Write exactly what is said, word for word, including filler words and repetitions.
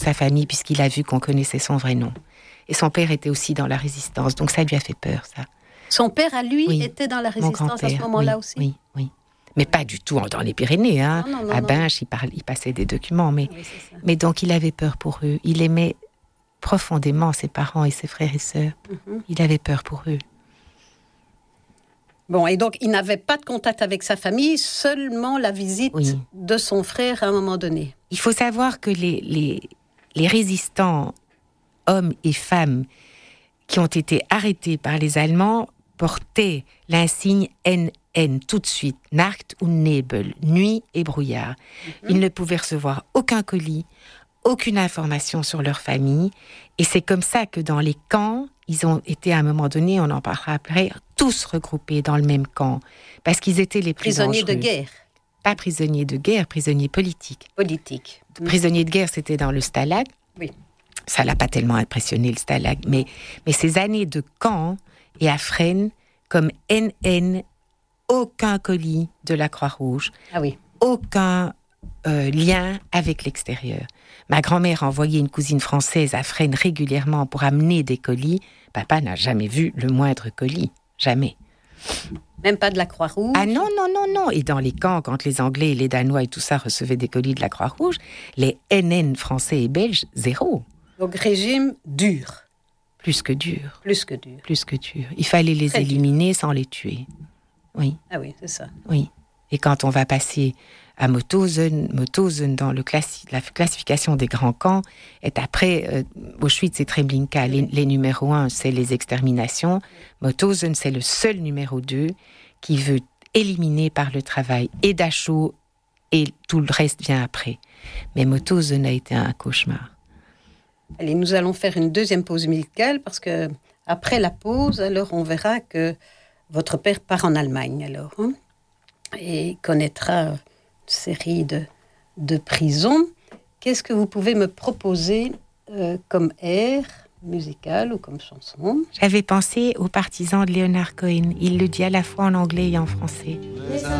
sa famille, puisqu'il a vu qu'on connaissait son vrai nom. Et son père était aussi dans la résistance, donc ça lui a fait peur, ça. Son père, à lui, oui. était dans la résistance à ce moment-là oui, aussi. Oui, oui. Mais pas du tout dans les Pyrénées. Hein. Non, non, non, à non. Binche, il, parle, il passait des documents. Mais, oui, mais donc, il avait peur pour eux. Il aimait profondément ses parents et ses frères et sœurs. Mm-hmm. Il avait peur pour eux. Bon, et donc, il n'avait pas de contact avec sa famille, seulement la visite oui. de son frère à un moment donné. Il faut savoir que les, les, les résistants, hommes et femmes, qui ont été arrêtés par les Allemands, portaient l'insigne N N tout de suite, Nacht und Nebel, nuit et brouillard. Mm-hmm. Ils ne pouvaient recevoir aucun colis, aucune information sur leur famille. Et c'est comme ça que dans les camps, ils ont été à un moment donné, on en parlera après, tous regroupés dans le même camp. Parce qu'ils étaient les prisonniers de guerre. Pas prisonniers de guerre, prisonniers politiques. Politiques. Mm. Prisonniers de guerre, c'était dans le Stalag. Oui. Ça l'a pas tellement impressionné, le Stalag. Mais, mais ces années de camp et à Fresnes, comme N N, aucun colis de la Croix-Rouge, ah oui. aucun euh, lien avec l'extérieur. Ma grand-mère envoyait une cousine française à Fresnes régulièrement pour amener des colis. Papa n'a jamais vu le moindre colis, jamais. Même pas de la Croix-Rouge? Ah non, non, non, non. Et dans les camps, quand les Anglais et les Danois et tout ça recevaient des colis de la Croix-Rouge, les N N français et belges, zéro. Donc régime dur. Plus que dur. Plus que dur. Plus que dur. Il fallait les Très éliminer dur. Sans les tuer. Oui. Ah oui, c'est ça. Oui. Et quand on va passer à Mauthausen, Mauthausen dans le classi- la classification des grands camps, est après euh, Auschwitz et Treblinka. Les, les numéros un, c'est les exterminations. Mauthausen, c'est le seul numéro deux qui veut éliminer par le travail et Dachau, et tout le reste vient après. Mais Mauthausen a été un cauchemar. Allez, nous allons faire une deuxième pause musicale parce que après la pause, alors on verra que votre père part en Allemagne alors hein, et connaîtra une série de, de prisons. Qu'est-ce que vous pouvez me proposer euh, comme air musical ou comme chanson? J'avais pensé aux partisans de Leonard Cohen. Il le dit à la fois en anglais et en français.